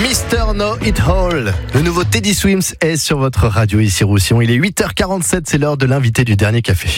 Mr. Know It All. Le nouveau Teddy Swims est sur votre radio ici Roussillon. Il est 8h47, c'est l'heure de l'invité du dernier café.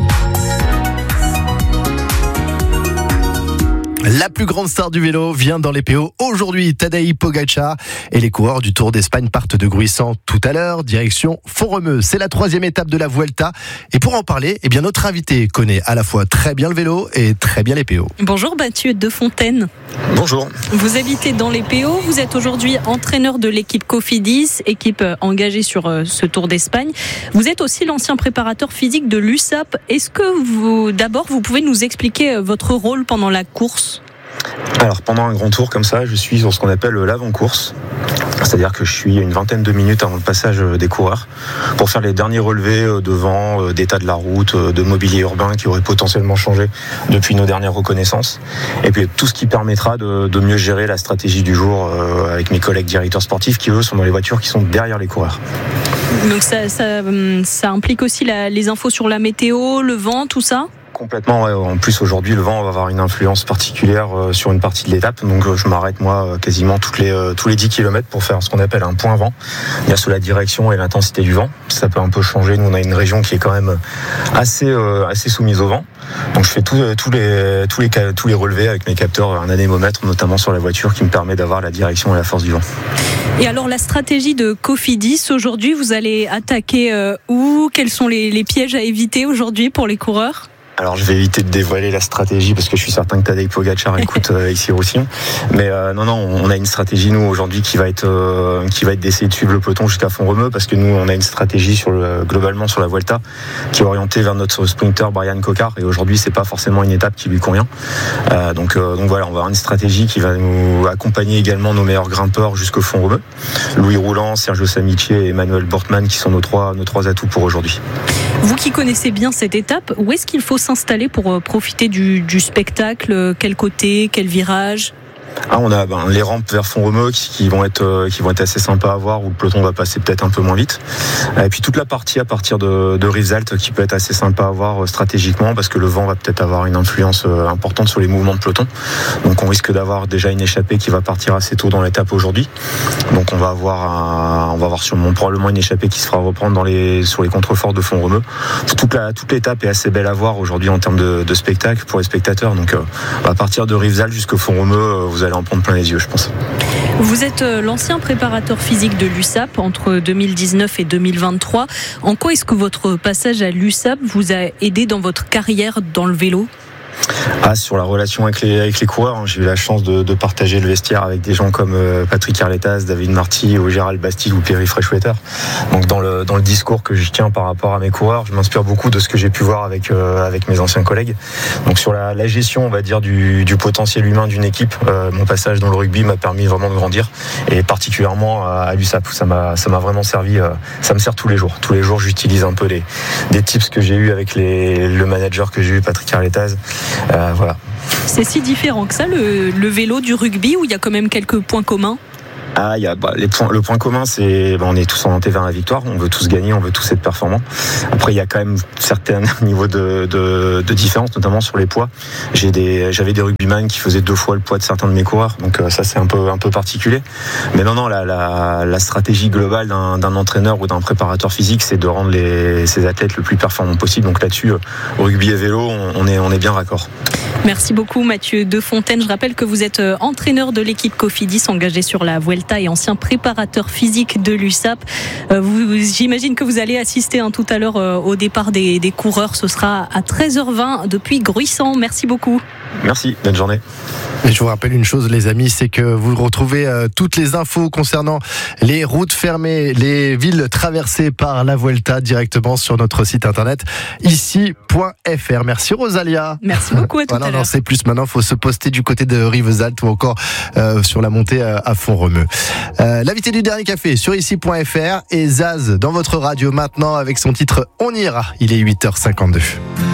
La plus grande star du vélo vient dans les PO aujourd'hui, Tadej Pogačar, et les coureurs du Tour d'Espagne partent de Gruissan tout à l'heure, direction Font-Romeu. C'est la 3e étape de la Vuelta. Et pour en parler, notre invité connaît à la fois très bien le vélo et très bien les PO. Bonjour Mathieu Defontaine. Bonjour. Vous habitez dans les PO, vous êtes aujourd'hui entraîneur de l'équipe Cofidis, équipe engagée sur ce Tour d'Espagne. Vous êtes aussi l'ancien préparateur physique de l'USAP. Est-ce que vous pouvez nous expliquer votre rôle pendant la course ? Alors pendant un grand tour comme ça, je suis sur ce qu'on appelle l'avant-course. C'est-à-dire que je suis une vingtaine de minutes avant le passage des coureurs pour faire les derniers relevés de vent, d'état de la route, de mobilier urbain qui aurait potentiellement changé depuis nos dernières reconnaissances. Et puis tout ce qui permettra de mieux gérer la stratégie du jour avec mes collègues directeurs sportifs qui eux sont dans les voitures qui sont derrière les coureurs. Donc ça implique aussi les infos sur la météo, le vent, tout ça ? Complètement, ouais. En plus aujourd'hui le vent va avoir une influence particulière sur une partie de l'étape, donc je m'arrête moi quasiment tous les 10 km pour faire ce qu'on appelle un point vent. Il y a sur la direction et l'intensité du vent, ça peut un peu changer. Nous on a une région qui est quand même assez soumise au vent, donc je fais tous les relevés avec mes capteurs, un anémomètre notamment sur la voiture qui me permet d'avoir la direction et la force du vent. Et alors la stratégie de Cofidis aujourd'hui, vous allez attaquer où ? Quels sont les pièges à éviter aujourd'hui pour les coureurs ? Alors je vais éviter de dévoiler la stratégie parce que je suis certain que Tadej Pogačar écoute ici Roussillon. Mais non, on a une stratégie nous aujourd'hui qui va être d'essayer de suivre le peloton jusqu'à Font-Romeu, parce que nous on a une stratégie globalement sur la Vuelta qui est orientée vers notre sprinter Brian Cocard, et aujourd'hui c'est pas forcément une étape qui lui convient. Donc voilà, on va avoir une stratégie qui va nous accompagner également nos meilleurs grimpeurs jusqu'au Font-Romeu. Louis Roulant, Sergio Samici et Emmanuel Bortmann qui sont nos trois atouts pour aujourd'hui. Vous qui connaissez bien cette étape, où est-ce qu'il faut s'installer pour profiter du spectacle ? Quel côté ? Quel virage ? On a les rampes vers Font-Romeu qui vont être assez sympas à voir, où le peloton va passer peut-être un peu moins vite. Et puis toute la partie à partir de Rivesaltes qui peut être assez sympa à voir stratégiquement, parce que le vent va peut-être avoir une influence importante sur les mouvements de peloton. Donc on risque d'avoir déjà une échappée qui va partir assez tôt dans l'étape aujourd'hui. Donc on va avoir probablement une échappée qui se fera reprendre sur les contreforts de Font-Romeu. Toute l'étape est assez belle à voir aujourd'hui en termes de spectacle pour les spectateurs. Donc à partir de Rivesaltes jusqu'au Font-Romeu, vous allez en prendre plein les yeux, je pense. Vous êtes l'ancien préparateur physique de l'USAP entre 2019 et 2023. En quoi est-ce que votre passage à l'USAP vous a aidé dans votre carrière dans le vélo ? Sur la relation avec les coureurs, j'ai eu la chance de partager le vestiaire avec des gens comme Patrick Arletas, David Marty ou Gérald Bastide ou Perry Freshwater. Donc dans le discours que je tiens par rapport à mes coureurs, je m'inspire beaucoup de ce que j'ai pu voir avec mes anciens collègues. Donc sur la gestion, on va dire, du potentiel humain d'une équipe, mon passage dans le rugby m'a permis vraiment de grandir, et particulièrement à l'USAP, ça m'a vraiment servi. Ça me sert tous les jours. Tous les jours, j'utilise un peu des tips que j'ai eu avec le manager que j'ai eu, Patrick Arletas. Voilà. C'est si différent que ça, le vélo du rugby, où il y a quand même quelques points communs ? Le point commun, c'est on est tous orientés vers la victoire, on veut tous gagner, on veut tous être performants. Après, il y a quand même certains niveaux de différence, notamment sur les poids. J'avais des rugbyman qui faisaient 2 fois le poids de certains de mes coureurs, donc ça c'est un peu particulier. Mais non, la stratégie globale d'un entraîneur ou d'un préparateur physique, c'est de rendre ces athlètes le plus performants possible. Donc là-dessus, au rugby et vélo, on est bien raccord. Merci beaucoup Mathieu Defontaine. Je rappelle que vous êtes entraîneur de l'équipe Cofidis engagée sur la Vuelta et ancien préparateur physique de l'USAP. J'imagine que vous allez assister tout à l'heure au départ des coureurs. Ce sera à 13h20 depuis Gruissan. Merci beaucoup. Merci, bonne journée. Et je vous rappelle une chose, les amis, c'est que vous retrouvez toutes les infos concernant les routes fermées, les villes traversées par la Vuelta directement sur notre site internet ici.fr. Merci Rosalia. Merci beaucoup, à tout à l'heure. Non, c'est plus maintenant, il faut se poster du côté de Rivesaltes ou encore sur la montée à Font-Romeu. L'invité du dernier café sur ici.fr et Zaz dans votre radio maintenant avec son titre On ira. Il est 8h52.